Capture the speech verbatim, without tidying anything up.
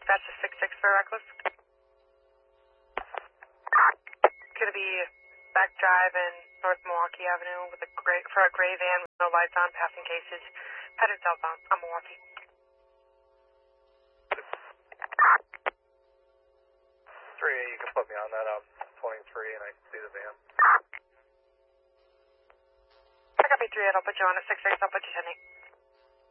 Dispatch to six six for reckless. Gonna be back driving North Milwaukee Avenue with a gray, for a gray van with no lights on, passing cases, headed southbound on Milwaukee. Three, you can put me on that up. twenty-three, and I can see the van. I got me three eight, I'll put you on at six six, I'll put you ten eight.